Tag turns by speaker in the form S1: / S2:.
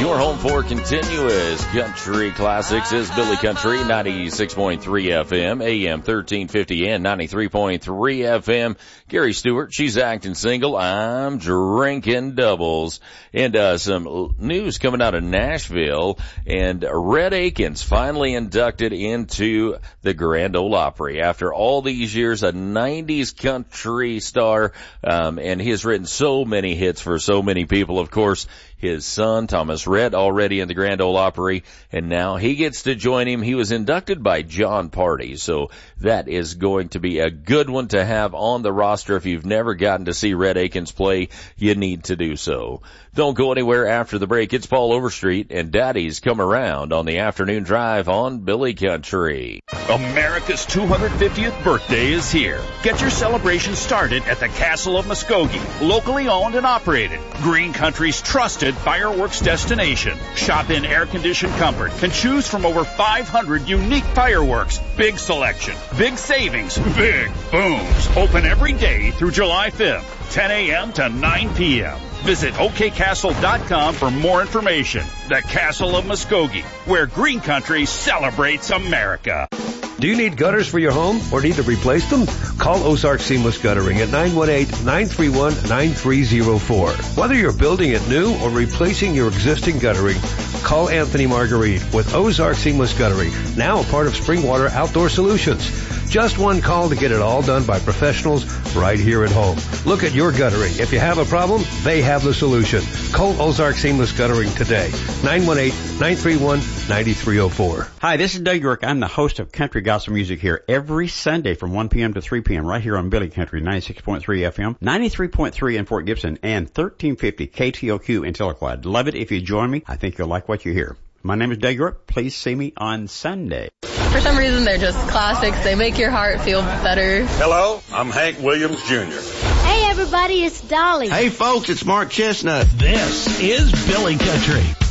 S1: Your home for continuous country classics is Billy Country, 96.3 FM, AM 1350 and 93.3 FM. Gary Stewart, she's acting single. I'm drinking doubles. And some news coming out of Nashville. And Rhett Akins finally inducted into the Grand Ole Opry after all these years, a 90s country star. And he has written so many hits for so many people. Of course, his son, Thomas Rhett, already in the Grand Ole Opry, and now he gets to join him. He was inducted by John Party, so that is going to be a good one to have on the roster. If you've never gotten to see Rhett Akins play, you need to do so. Don't go anywhere after the break. It's Paul Overstreet and Daddy's Come Around on the afternoon drive on Billy Country.
S2: America's 250th birthday is here. Get your celebration started at the Castle of Muskogee, locally owned and operated. Green Country's trusted fireworks destination. Shop in air-conditioned comfort and choose from over 500 unique fireworks. Big selection, big savings, big booms. Open every day through July 5th, 10 a.m. to 9 p.m. Visit okcastle.com for more information. The Castle of Muskogee, where Green Country celebrates America.
S3: Do you need gutters for your home or need to replace them? Call Ozark Seamless Guttering at 918-931-9304. Whether you're building it new or replacing your existing guttering, call Anthony Marguerite with Ozark Seamless Guttering, now a part of Springwater Outdoor Solutions. Just one call to get it all done by professionals right here at home. Look at your guttering. If you have a problem, they have the solution. Call Ozark Seamless Guttering today. 918-931-9304.
S4: Hi, this is Doug York. I'm the host of Country Gospel Music here every Sunday from 1 p.m. to 3 p.m. right here on Billy Country, 96.3 FM, 93.3 in Fort Gibson, and 1350 KTOQ in Tahlequah. Love it if you join me. I think you'll like what you hear. My name is Doug York. Please see me on Sunday.
S5: For some reason, they're just classics. They make your heart feel better.
S6: Hello, I'm Hank Williams Jr.
S7: Hey, everybody, it's Dolly.
S8: Hey, folks, it's Mark Chestnut.
S9: This is Billy Country.